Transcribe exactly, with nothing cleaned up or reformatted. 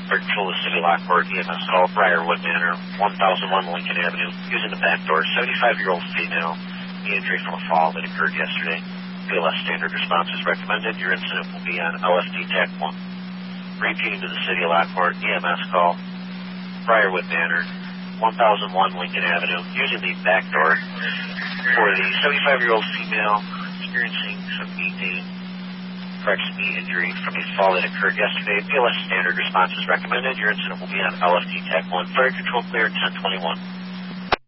Fire Control of City Lockport, E M S call, Briarwood Manor, one thousand one Lincoln Avenue, using the back door, seventy-five-year-old female, the injury from a fall that occurred yesterday. B L S standard response is recommended. Your incident will be on L F D T A C one. Repeating to the City of Lockport, E M S call, Briarwood Manor, one thousand one Lincoln Avenue, using the back door for the seventy-five-year-old female experiencing some knee pain, correction knee injury from a fall that occurred yesterday. B L S standard response is recommended. Your incident will be on L F D T A C one. Fire Control clear ten twenty-one.